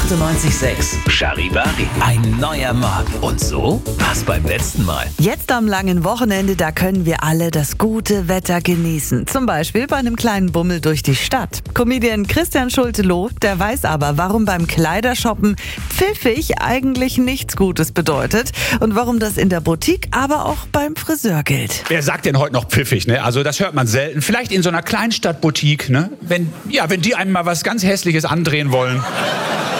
98,6. Charivari. Ein neuer Morgen. Und so war's beim letzten Mal. Jetzt am langen Wochenende, da können wir alle das gute Wetter genießen. Zum Beispiel bei einem kleinen Bummel durch die Stadt. Comedian Christian Schulte-Loh, der weiß aber, warum beim Kleidershoppen pfiffig eigentlich nichts Gutes bedeutet und warum das in der Boutique, aber auch beim Friseur gilt. Wer sagt denn heute noch pfiffig, ne? Also das hört man selten. Vielleicht in so einer Kleinstadtboutique, ne? Wenn die einem mal was ganz Hässliches andrehen wollen.